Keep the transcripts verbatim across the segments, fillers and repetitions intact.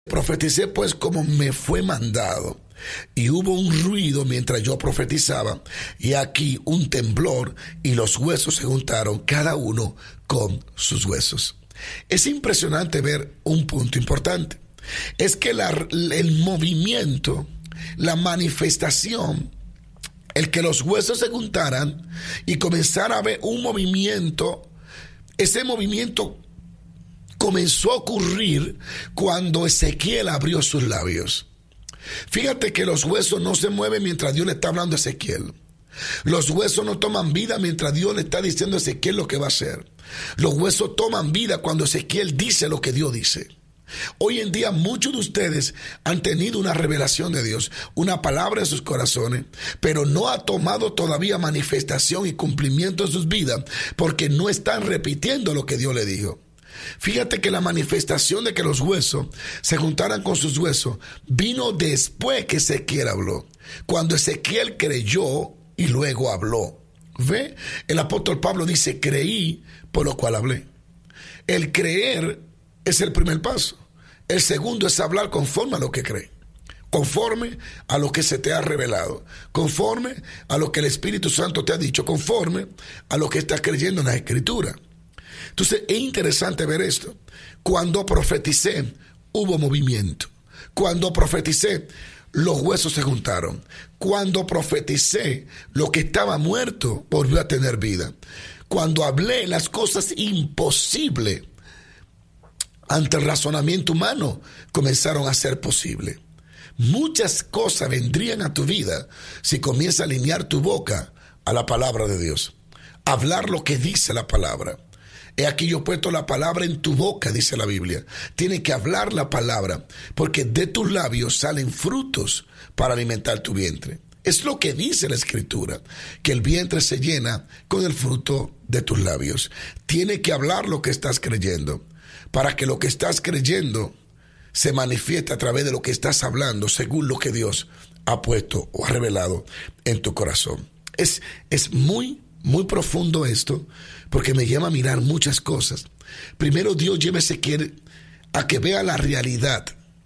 Profeticé pues como me fue mandado, y hubo un ruido mientras yo profetizaba, y aquí un temblor, y los huesos se juntaron cada uno con sus huesos. Es impresionante ver un punto importante. Es que la, el movimiento, la manifestación, el que los huesos se juntaran y comenzara a ver un movimiento, ese movimiento comenzó a ocurrir cuando Ezequiel abrió sus labios. Fíjate que los huesos no se mueven mientras Dios le está hablando a Ezequiel. Los huesos no toman vida mientras Dios le está diciendo a Ezequiel lo que va a hacer. Los huesos toman vida cuando Ezequiel dice lo que Dios dice. Hoy en día muchos de ustedes han tenido una revelación de Dios, una palabra en sus corazones, pero no ha tomado todavía manifestación y cumplimiento en sus vidas porque no están repitiendo lo que Dios le dijo. Fíjate que la manifestación de que los huesos se juntaran con sus huesos vino después que Ezequiel habló, cuando Ezequiel creyó y luego habló. ¿Ve? El apóstol Pablo dice: creí, por lo cual hablé. El creer es el primer paso. El segundo es hablar conforme a lo que cree, conforme a lo que se te ha revelado, conforme a lo que el Espíritu Santo te ha dicho, conforme a lo que estás creyendo en la Escritura. Entonces es interesante ver esto. Cuando profeticé, hubo movimiento. Cuando profeticé, los huesos se juntaron. Cuando profeticé, lo que estaba muerto volvió a tener vida. Cuando hablé, las cosas imposibles ante el razonamiento humano comenzaron a ser posibles. Muchas cosas vendrían a tu vida si comienzas a alinear tu boca a la palabra de Dios. Hablar lo que dice la palabra. He aquí yo he puesto la palabra en tu boca, dice la Biblia. Tienes que hablar la palabra, porque de tus labios salen frutos para alimentar tu vientre. Es lo que dice la Escritura, que el vientre se llena con el fruto de tus labios. Tienes que hablar lo que estás creyendo, para que lo que estás creyendo se manifieste a través de lo que estás hablando, según lo que Dios ha puesto o ha revelado en tu corazón. Es, es muy, muy profundo esto, porque me lleva a mirar muchas cosas. Primero, Dios lleva a Ezequiel a que vea la realidad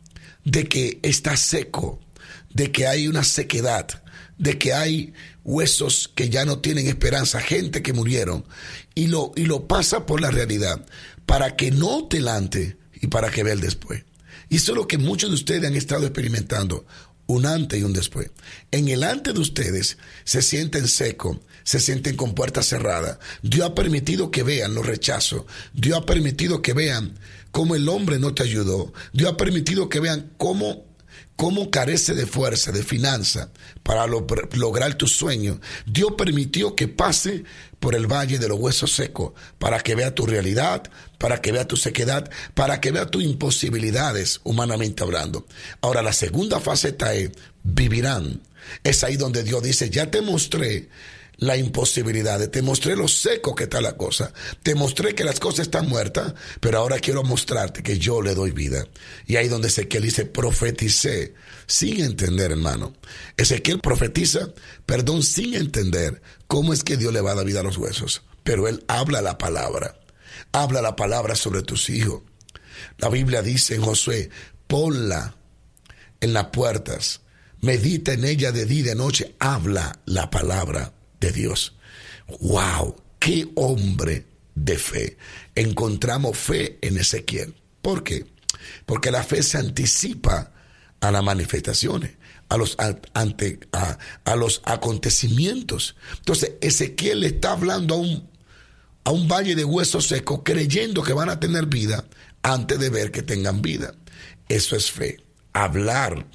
de que está seco, de que hay una sequedad, de que hay huesos que ya no tienen esperanza, gente que murieron, y lo, y lo pasa por la realidad, para que no te lante y para que vea el después. Y eso es lo que muchos de ustedes han estado experimentando, un antes y un después. En el antes de ustedes se sienten secos, se sienten con puertas cerradas. Dios ha permitido que vean los rechazos. Dios ha permitido que vean cómo el hombre no te ayudó. Dios ha permitido que vean cómo, cómo carece de fuerza, de finanza para lo, lograr tus sueños. Dios permitió que pase por el valle de los huesos secos para que vea tu realidad, para que vea tu sequedad, para que vea tus imposibilidades humanamente hablando. Ahora, la segunda faceta es vivirán. Es ahí donde Dios dice: ya te mostré la imposibilidad, te mostré lo seco que está la cosa, te mostré que las cosas están muertas, pero ahora quiero mostrarte que yo le doy vida. Y ahí donde Ezequiel dice: profeticé, sin entender, hermano. Ezequiel profetiza, perdón, sin entender cómo es que Dios le va a dar vida a los huesos, pero él habla la palabra, habla la palabra sobre tus hijos. La Biblia dice en Josué: ponla en las puertas, medita en ella de día y de noche, habla la palabra de Dios. ¡Wow! ¡Qué hombre de fe! Encontramos fe en Ezequiel. ¿Por qué? Porque la fe se anticipa a las manifestaciones, a los, a, ante, a, a los acontecimientos. Entonces, Ezequiel le está hablando a un, a un valle de huesos secos, creyendo que van a tener vida antes de ver que tengan vida. Eso es fe. Hablar,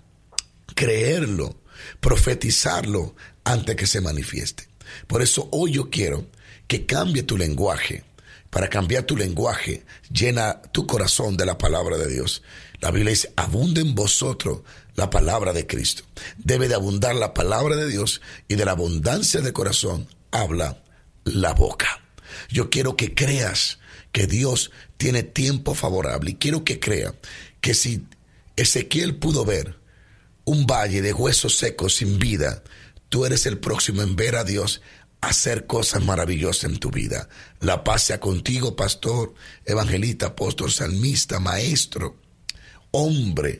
creerlo, profetizarlo antes que se manifieste. Por eso hoy yo quiero que cambie tu lenguaje. Para cambiar tu lenguaje, llena tu corazón de la palabra de Dios. La Biblia dice: abunde en vosotros la palabra de Cristo. Debe de abundar la palabra de Dios, y de la abundancia de corazón habla la boca. Yo quiero que creas que Dios tiene tiempo favorable, y quiero que crea que si Ezequiel pudo ver un valle de huesos secos sin vida, tú eres el próximo en ver a Dios hacer cosas maravillosas en tu vida. La paz sea contigo, pastor, evangelista, apóstol, salmista, maestro. hombre